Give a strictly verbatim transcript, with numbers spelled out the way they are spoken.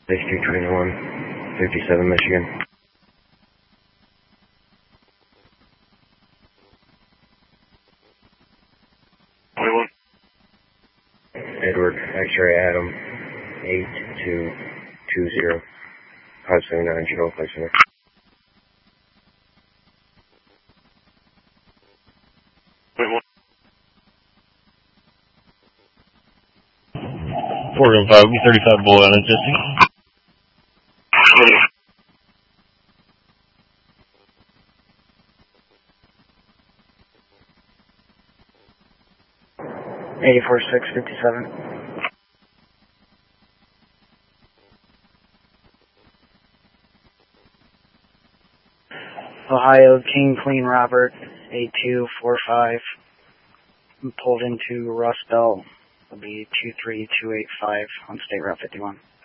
two twenty-one, fifty-seven, Michigan. twenty-one. Edward, X-ray Adam, eight two two zero, five seven nine, General Place Center. twenty-one. four one five, B thirty-five Bull Island, Jesse. eighty-four six fifty-seven. Ohio, King Queen Robert, eight two four five. Pulled into Rust Belt. Will be two three two eight five on State Route fifty-one.